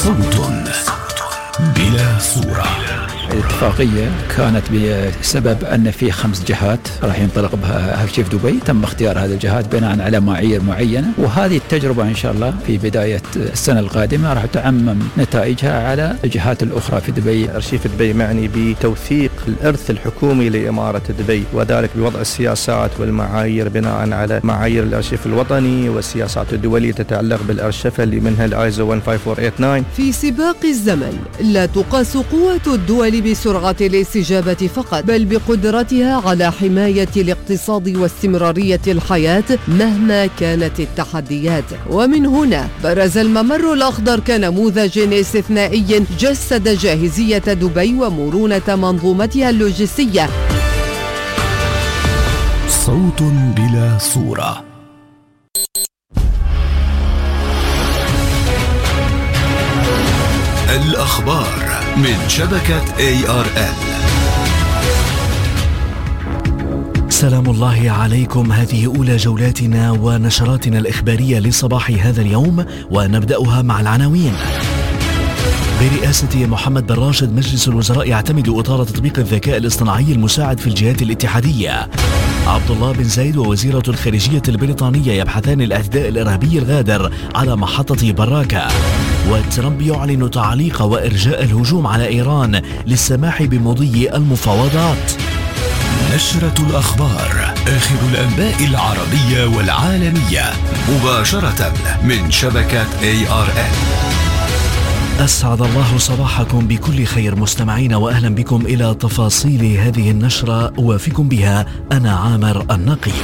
صوت بلا صورة. الاتفاقية كانت بسبب أن في 5 جهات راح ينطلق بها أرشيف دبي، تم اختيار هذه الجهات بناء على معايير معينة، وهذه التجربة إن شاء الله في بداية السنة القادمة راح تعمم نتائجها على الجهات الأخرى في دبي. أرشيف دبي معني بتوثيق الإرث الحكومي لإمارة دبي، وذلك بوضع السياسات والمعايير بناء على معايير الأرشيف الوطني والسياسات الدولية تتعلق بالأرشفة اللي منها الآيزو 15489. في سباق الزمن لا تقاس قوة الدول بسرعة الاستجابة فقط، بل بقدرتها على حماية الاقتصاد واستمرارية الحياة مهما كانت التحديات. ومن هنا برز الممر الأخضر كنموذج استثنائي جسد جاهزية دبي ومرونة منظومتها اللوجستية. صوت بلا صورة. الأخبار من شبكة ARN. سلام الله عليكم. هذه أولى جولاتنا ونشراتنا الإخبارية لصباح هذا اليوم، ونبدأها مع العناوين. برئاسة محمد بن راشد مجلس الوزراء يعتمد إطار تطبيق الذكاء الاصطناعي المساعد في الجهات الاتحادية. عبد الله بن زايد ووزيرة الخارجية البريطانية يبحثان الاعتداء الإرهابي الغادر على محطة براكة. وترامب يعلن تعليق وإرجاء الهجوم على إيران للسماح بمضي المفاوضات. نشرة الأخبار، آخر الأنباء العربية والعالمية، مباشرة من شبكة ARN. أسعد الله صباحكم بكل خير مستمعين، وأهلا بكم إلى تفاصيل هذه النشرة أوافيكم بها أنا عامر النقيب.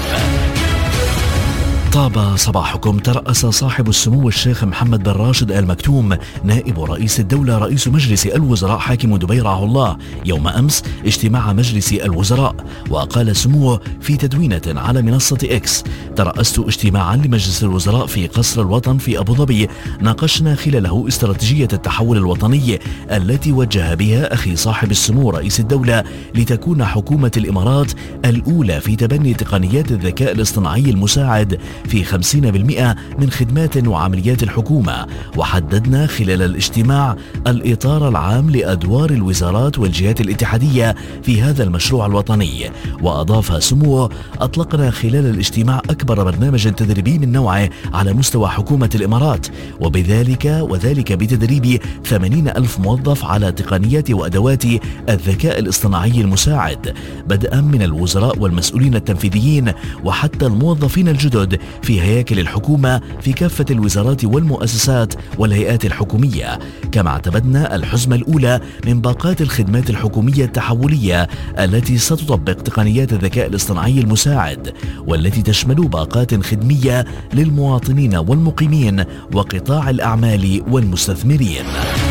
طاب صباحكم. ترأس صاحب السمو الشيخ محمد بن راشد آل مكتوم نائب رئيس الدولة رئيس مجلس الوزراء حاكم دبي رعاه الله يوم أمس اجتماع مجلس الوزراء، وقال سموه في تدوينة على منصة إكس: ترأست اجتماعا لمجلس الوزراء في قصر الوطن في أبو ظبي، ناقشنا خلاله استراتيجية التحول الوطني التي وجه بها أخي صاحب السمو رئيس الدولة لتكون حكومة الإمارات الأولى في تبني تقنيات الذكاء الاصطناعي المساعد في 50% من خدمات وعمليات الحكومة. وحددنا خلال الاجتماع الإطار العام لأدوار الوزارات والجهات الاتحادية في هذا المشروع الوطني. وأضاف سموه: أطلقنا خلال الاجتماع أكبر برنامج تدريبي من نوعه على مستوى حكومة الإمارات، وذلك بتدريب 80,000 موظف على تقنيات وأدوات الذكاء الاصطناعي المساعد، بدءا من الوزراء والمسؤولين التنفيذيين وحتى الموظفين الجدد في هياكل الحكومة في كافة الوزارات والمؤسسات والهيئات الحكومية. كما اعتمدنا الحزمة الأولى من باقات الخدمات الحكومية التحولية التي ستطبق تقنيات الذكاء الاصطناعي المساعد، والتي تشمل باقات خدمية للمواطنين والمقيمين وقطاع الأعمال والمستثمرين.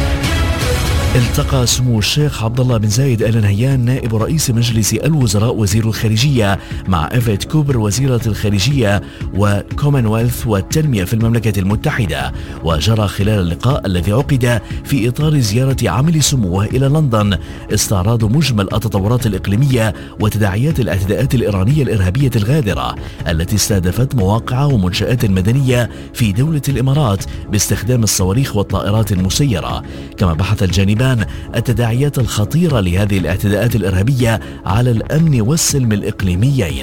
التقى سمو الشيخ عبد الله بن زايد آل نهيان نائب رئيس مجلس الوزراء وزير الخارجية مع إيفيت كوبر وزيرة الخارجية وكومنولث والتنمية في المملكة المتحدة. وجرى خلال اللقاء الذي عقد في إطار زيارة عمل سموه إلى لندن استعراض مجمل التطورات الإقليمية وتداعيات الاعتداءات الإيرانية الإرهابية الغادرة التي استهدفت مواقع ومنشآت مدنية في دولة الإمارات باستخدام الصواريخ والطائرات المسيرة. كما بحث الجانبان التداعيات الخطيرة لهذه الاعتداءات الإرهابية على الأمن والسلم الإقليميين.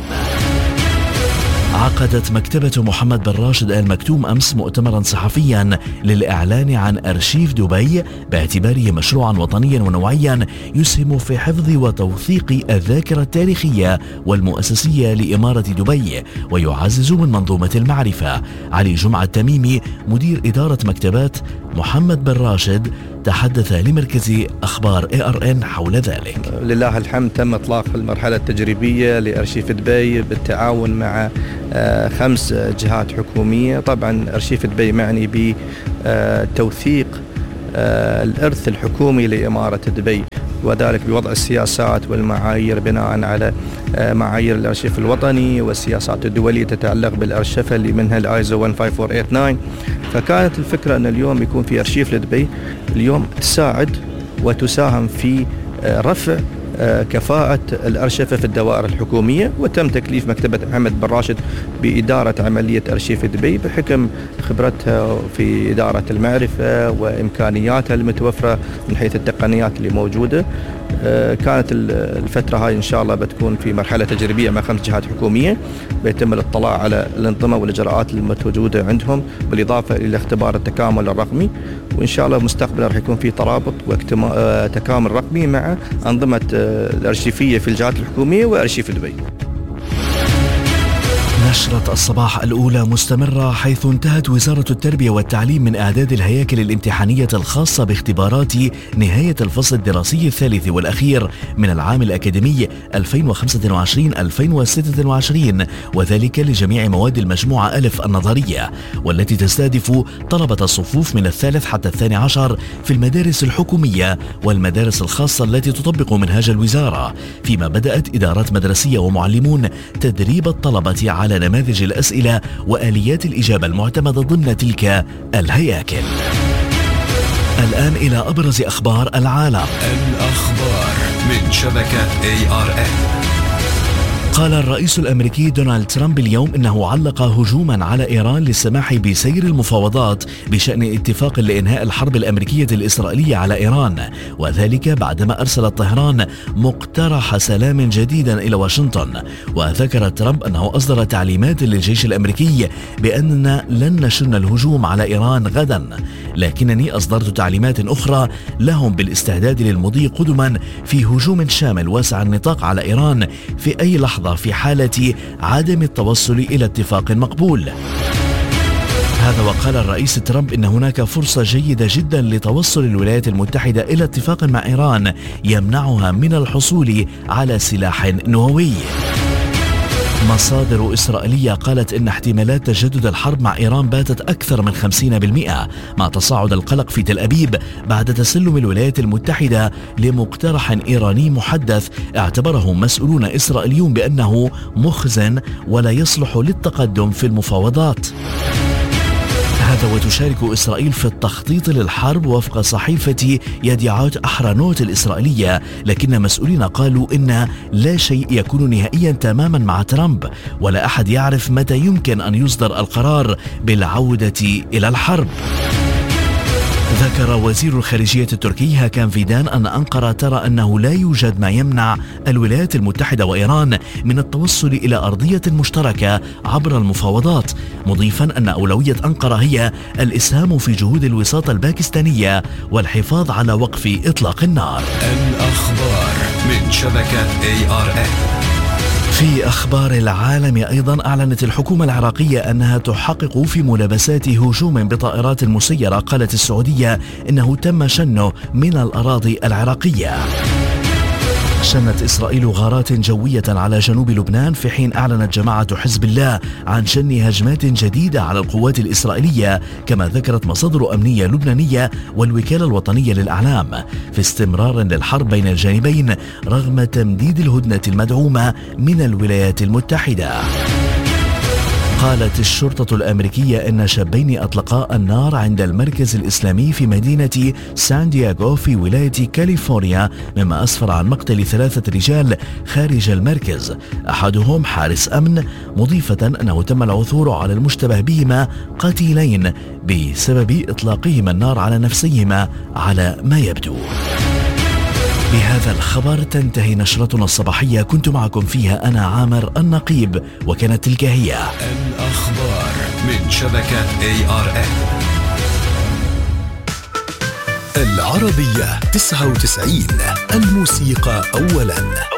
عقدت مكتبة محمد بن راشد آل مكتوم أمس مؤتمرا صحفيا للإعلان عن أرشيف دبي باعتباره مشروعا وطنيا ونوعيا يسهم في حفظ وتوثيق الذاكرة التاريخية والمؤسسية لإمارة دبي ويعزز من منظومة المعرفة. علي جمعة التميمي مدير إدارة مكتبات محمد بن راشد تحدث لمركز أخبار ARN حول ذلك. لله الحمد تم إطلاق المرحلة التجريبية لأرشيف دبي بالتعاون مع 5 جهات حكومية. طبعا أرشيف دبي معني بتوثيق الإرث الحكومي لإمارة دبي، وذلك بوضع السياسات والمعايير بناء على معايير الأرشيف الوطني والسياسات الدولية تتعلق بالأرشفة اللي منها الآيزو 15489. فكانت الفكرة أن اليوم يكون في أرشيف لدبي اليوم تساعد وتساهم في رفع كفاءة الأرشفة في الدوائر الحكومية، وتم تكليف مكتبة أحمد بن راشد بإدارة عملية أرشيف دبي بحكم خبرتها في إدارة المعرفة وإمكانياتها المتوفرة من حيث التقنيات اللي موجودة. كانت الفترة هاي إن شاء الله بتكون في مرحلة تجريبية مع 5 جهات حكومية، بيتم الاطلاع على الأنظمة والإجراءات الموجودة عندهم بالإضافة إلى اختبار التكامل الرقمي، وإن شاء الله مستقبلا راح يكون في ترابط وتكامل رقمي مع أنظمة الأرشيفية في الجهات الحكومية وأرشيف دبي. نشرة الصباح الأولى مستمرة، حيث انتهت وزارة التربية والتعليم من إعداد الهياكل الامتحانية الخاصة باختبارات نهاية الفصل الدراسي الثالث والأخير من العام الأكاديمي 2025-2026، وذلك لجميع مواد المجموعة ألف النظرية، والتي تستهدف طلبة الصفوف من الثالث حتى 12 في المدارس الحكومية والمدارس الخاصة التي تطبق منهاج الوزارة، فيما بدأت إدارات مدرسية ومعلمون تدريب الطلبة على نماذج الأسئلة وآليات الإجابة المعتمدة ضمن تلك الهياكل. الآن إلى أبرز أخبار العالم. الأخبار من شبكة ARN. قال الرئيس الأمريكي دونالد ترامب اليوم إنه علق هجوما على إيران للسماح بسير المفاوضات بشأن اتفاق لإنهاء الحرب الأمريكية الإسرائيلية على إيران، وذلك بعدما أرسلت طهران مقترح سلام جديدا إلى واشنطن. وذكر ترامب أنه أصدر تعليمات للجيش الأمريكي بأننا لن نشن الهجوم على إيران غدا، لكنني أصدرت تعليمات أخرى لهم بالاستعداد للمضي قدما في هجوم شامل واسع النطاق على إيران في أي لحظة في حالة عدم التوصل إلى اتفاق مقبول. هذا وقال الرئيس ترامب إن هناك فرصة جيدة جدا لتوصل الولايات المتحدة إلى اتفاق مع إيران يمنعها من الحصول على سلاح نووي. مصادر إسرائيلية قالت إن احتمالات تجدد الحرب مع إيران باتت أكثر من 50%، مع تصاعد القلق في تل أبيب بعد تسلم الولايات المتحدة لمقترح إيراني محدث اعتبره مسؤولون إسرائيليون بأنه مخزن ولا يصلح للتقدم في المفاوضات. هذا وتشارك إسرائيل في التخطيط للحرب وفق صحيفة يديعوت أحرنوت الإسرائيلية، لكن مسؤولين قالوا إن لا شيء يكون نهائيا تماما مع ترامب، ولا أحد يعرف متى يمكن أن يصدر القرار بالعودة إلى الحرب. ذكر وزير الخارجية التركي هاكان فيدان أن أنقرة ترى أنه لا يوجد ما يمنع الولايات المتحدة وإيران من التوصل إلى أرضية مشتركة عبر المفاوضات، مضيفا أن أولوية أنقرة هي الإسهام في جهود الوساطة الباكستانية والحفاظ على وقف إطلاق النار. الأخبار من شبكة ARN. في أخبار العالم أيضا، أعلنت الحكومة العراقية أنها تحقق في ملابسات هجوم بطائرات مسيرة قالت السعودية إنه تم شنه من الأراضي العراقية. شنت إسرائيل غارات جوية على جنوب لبنان، في حين أعلنت جماعة حزب الله عن شن هجمات جديدة على القوات الإسرائيلية، كما ذكرت مصادر أمنية لبنانية والوكالة الوطنية للإعلام، في استمرار للحرب بين الجانبين رغم تمديد الهدنة المدعومة من الولايات المتحدة. قالت الشرطة الأمريكية أن شابين أطلقا النار عند المركز الإسلامي في مدينة سان دييغو في ولاية كاليفورنيا، مما أسفر عن مقتل 3 رجال خارج المركز، أحدهم حارس أمن، مضيفة أنه تم العثور على المشتبه بهما قتيلين بسبب إطلاقهما النار على نفسيهما على ما يبدو. بهذا الخبر تنتهي نشرتنا الصباحية، كنت معكم فيها أنا عامر النقيب، وكانت تلك هي الأخبار من شبكة ARN. العربية 99، الموسيقى أولا.